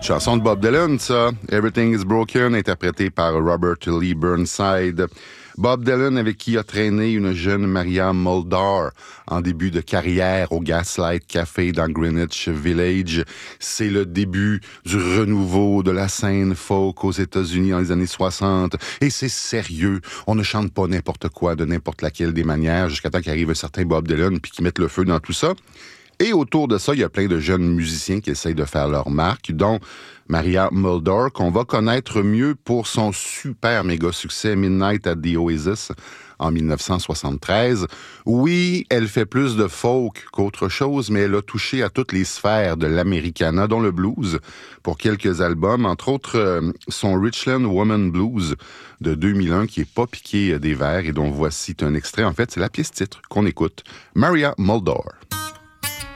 Chanson de Bob Dylan, ça. Everything is Broken, interprété par Robert Lee Burnside. Bob Dylan, avec qui a traîné une jeune Maria Muldaur en début de carrière au Gaslight Café dans Greenwich Village. C'est le début du renouveau de la scène folk aux États-Unis dans les années 60. Et c'est sérieux. On ne chante pas n'importe quoi de n'importe laquelle des manières jusqu'à temps qu'arrive un certain Bob Dylan puis qu'il mette le feu dans tout ça. Et autour de ça, il y a plein de jeunes musiciens qui essayent de faire leur marque, dont Maria Muldaur, qu'on va connaître mieux pour son super méga succès Midnight at the Oasis en 1973. Oui, elle fait plus de folk qu'autre chose, mais elle a touché à toutes les sphères de l'Americana, dont le blues, pour quelques albums, entre autres son Richland Woman Blues de 2001, qui est pas piqué des vers et dont voici un extrait. En fait, c'est la pièce titre qu'on écoute. Maria Muldaur.